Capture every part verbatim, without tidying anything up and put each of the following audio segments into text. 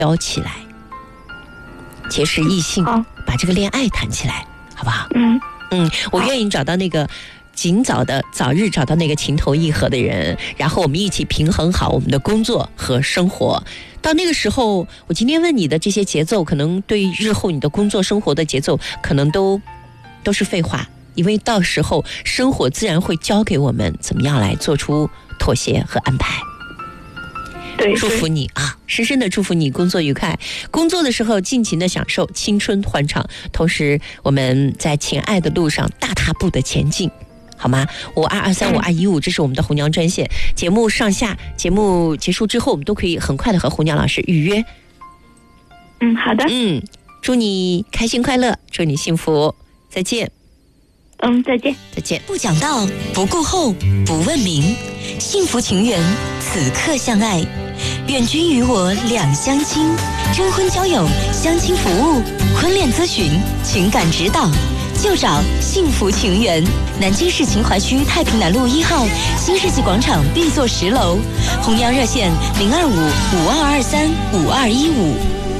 聊起来，结识异性，把这个恋爱谈起来，好不好？ 嗯嗯，我愿意找到那个尽早的早日找到那个情投意合的人，然后我们一起平衡好我们的工作和生活。到那个时候，我今天问你的这些节奏，可能对日后你的工作生活的节奏，可能都都是废话，因为到时候生活自然会教给我们怎么样来做出妥协和安排。 对， 祝福你啊，深深的祝福你工作愉快，工作的时候尽情的享受青春欢畅，同时我们在情爱的路上大踏步的前进，好吗？五二二三五二一五，这是我们的红娘专线。节目上下，节目结束之后，我们都可以很快的和红娘老师预约。 嗯，好的。 嗯，祝你开心快乐，祝你幸福，再见。 嗯，再见， 再见。 不讲道，不顾后，不问名，幸福情缘，此刻相爱。愿君与我两相亲，征婚交友，相亲服务，婚恋咨询，情感指导，就找幸福情缘。南京市秦淮区太平南路一号新世纪广场 B 座十楼，红娘热线零二五五二二三五二一五。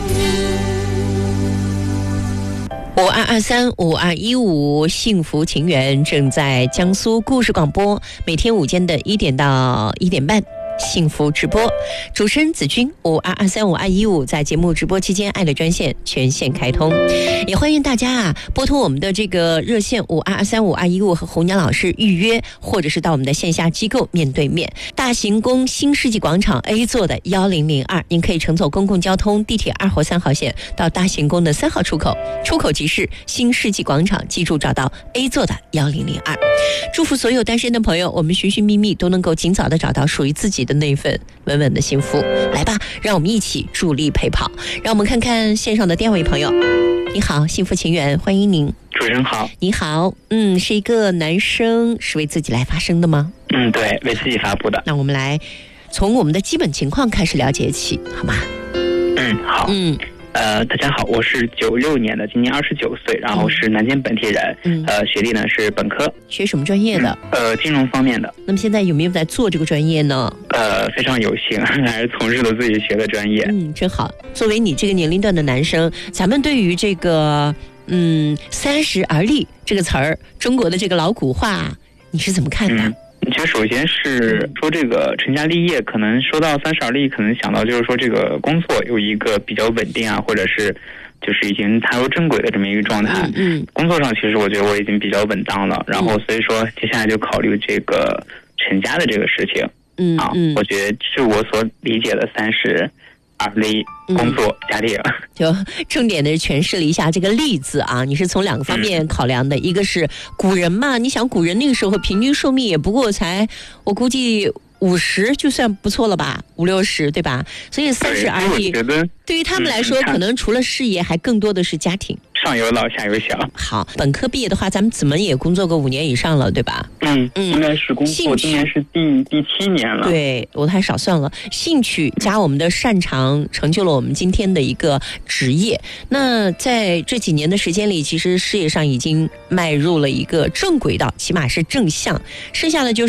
五二二三五二一五，幸福情缘正在江苏故事广播，每天午间的一点到一点半。幸福直播，主持人子君，五二二三五二一五，在节目直播期间，爱的专线全线开通，也欢迎大家啊拨通我们的这个热线五二二三五二一五和红娘老师预约，或者是到我们的线下机构面对面。大行宫新世纪广场 A 座的一零零二，您可以乘坐公共交通地铁二或三号线到大行宫的三号出口，出口即是新世纪广场，记住找到 A 座的一零零二。祝福所有单身的朋友，我们寻寻觅觅都能够尽早的找到属于自己的那一份稳稳的幸福。来吧，让我们一起助力陪跑。让我们看看线上的第二位朋友。你好，幸福情缘，欢迎您。 主持人好。 你好，嗯，是一个男生，是为自己来发声的吗？ 嗯，对，为自己发布的。 那我们来从我们的基本情况开始了解起，好吗？ 嗯，好。 嗯。 呃，大家好，我是九六年的，今年二十九岁，然后是南京本地人，嗯，呃，学历呢是本科。 学什么专业的？ 嗯、呃，金融方面的。 那么现在有没有在做这个专业呢？ 呃，非常有幸，还是从事了自己学的专业。 嗯，真好。作为你这个年龄段的男生，咱们对于这个嗯“三十而立”这个词儿，中国的这个老古话，你是怎么看的？ 嗯其实首先是说这个成家立业，可能说到三十而立，可能想到就是说这个工作有一个比较稳定啊，或者是就是已经踏入正轨的这么一个状态。 嗯，嗯工作上其实我觉得我已经比较稳当了，然后所以说接下来就考虑这个成家的这个事情。 嗯啊， 嗯我觉得是我所理解的三十而立，工作、嗯、家庭。 就重点的诠释了一下这个立字啊，你是从两个方面考量的，嗯、一个是古人嘛，你想古人那个时候平均寿命也不过才，我估计五十就算不错了吧，五六十对吧？所以三十而立，对于他们来说、嗯，可能除了事业，还更多的是家庭。 上有老下有小。 好，本科毕业的话，咱们怎么也工作个五年以上了，对吧？ 嗯嗯，应该是工作，今年是第第七年了。 对，我太少算了。兴趣加我们的擅长，成就了我们今天的一个职业。那在这几年的时间里，其实事业上已经迈入了一个正轨道，起码是正向。剩下的就是，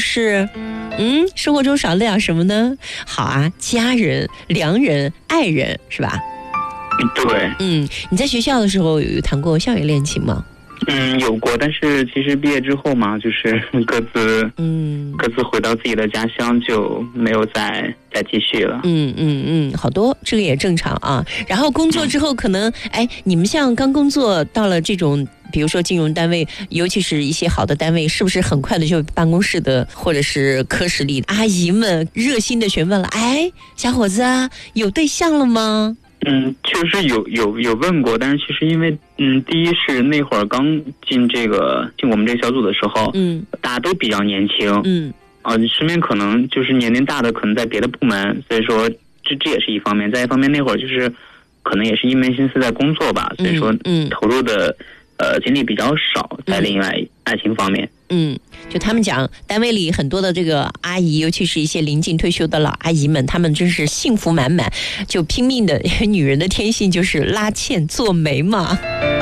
嗯，生活中少了点什么呢？好啊，家人、良人、爱人，是吧？ 对， 嗯，你在学校的时候有谈过校园恋情吗？ 嗯，有过，但是其实毕业之后嘛，就是各自嗯各自回到自己的家乡，就没有再再继续了。 嗯嗯嗯，好多这个也正常啊。然后工作之后，可能哎，你们像刚工作到了这种，比如说金融单位，尤其是一些好的单位，是不是很快的就办公室的或者是科室里阿姨们热心的询问了？哎，小伙子啊，有对象了吗？ 嗯，确实有有有问过，但是其实因为嗯，第一是那会儿刚进这个进我们这个小组的时候，嗯，大家都比较年轻，嗯，啊，身边可能就是年龄大的可能在别的部门，所以说这这也是一方面。再一方面，那会儿就是可能也是一门心思在工作吧，所以说嗯，投入的呃精力比较少在另外爱情方面。 嗯，就他们讲，单位里很多的这个阿姨，尤其是一些临近退休的老阿姨们，她们真是幸福满满，就拼命的。女人的天性就是拉纤做媒嘛。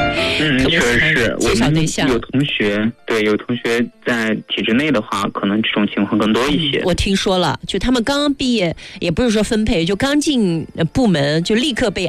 嗯，确实是。 介绍对象有同学，对，有同学在体制内的话，可能这种情况更多一些。 嗯、我听说了，就他们刚刚毕业，也不是说分配，就刚进部门就立刻被